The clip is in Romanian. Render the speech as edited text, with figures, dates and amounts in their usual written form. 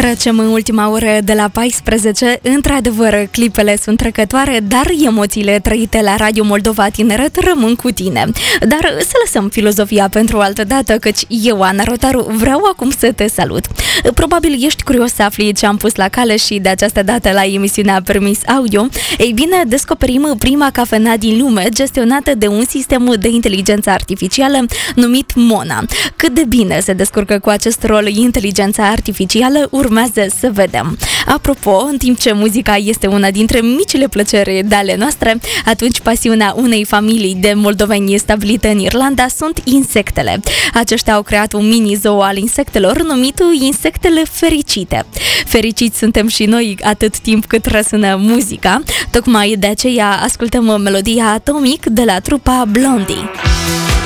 Trecem în ultima oră de la 14. Într-adevăr, clipele sunt trecătoare, dar emoțiile trăite la Radio Moldova Tineret rămân cu tine. Dar să lăsăm filozofia pentru o altă dată, căci eu, Ana Rotaru, vreau acum să te salut. Probabil ești curios să afli ce am pus la cale și de această dată la emisiunea Permis Audio. Ei bine, descoperim prima cafenea din lume gestionată de un sistem de inteligență artificială numit Mona. Cât de bine se descurcă cu acest rol inteligența artificială, urmează să vedem. Apropo, în timp ce muzica este una dintre micile plăceri de ale noastre, atunci pasiunea unei familii de moldoveni stabilite în Irlanda sunt insectele. Aceștia au creat un mini-zoo al insectelor numit Insectele Fericite. Fericiți suntem și noi atât timp cât răsună muzica. Tocmai de aceea ascultăm melodia Atomic de la trupa Blondie.